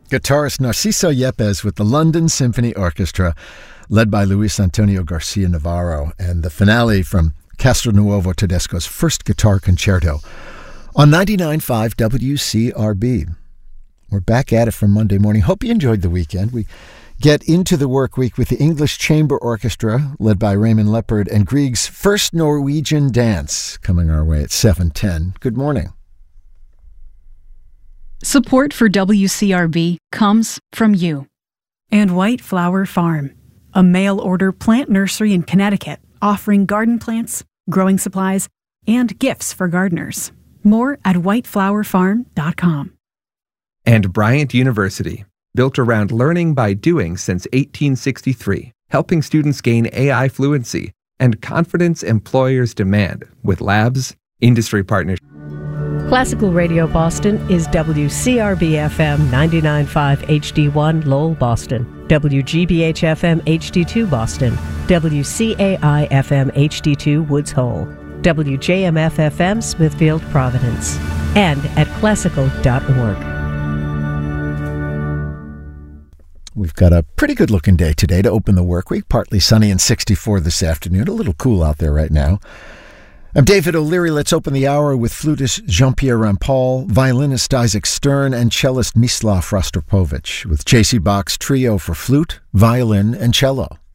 Guitarist Narciso Yepes with the London Symphony Orchestra, led by Luis Antonio Garcia Navarro, and the finale from Castronuovo Tedesco's first guitar concerto on 99.5 WCRB. We're back at it from Monday morning. Hope you enjoyed the weekend. We get into the work week with the English Chamber Orchestra, led by Raymond Leppard, and Grieg's First Norwegian Dance, coming our way at 7:10. Good morning. Support for WCRB comes from you. And White Flower Farm, a mail-order plant nursery in Connecticut, offering garden plants, growing supplies, and gifts for gardeners. More at whiteflowerfarm.com. And Bryant University, built around learning by doing since 1863, helping students gain AI fluency and confidence employers demand with labs, industry partners. Classical Radio Boston is WCRB-FM 99.5 HD1 Lowell, Boston, WGBH-FM HD2 Boston, WCAI-FM HD2 Woods Hole, WJMF-FM Smithfield, Providence, and at classical.org. We've got a pretty good-looking day today to open the work week. Partly sunny and 64 this afternoon. A little cool out there right now. I'm David O'Leary. Let's open the hour with flutist Jean-Pierre Rampal, violinist Isaac Stern, and cellist Mislav Rostropovich with J.C. Bach's trio for flute, violin, and cello.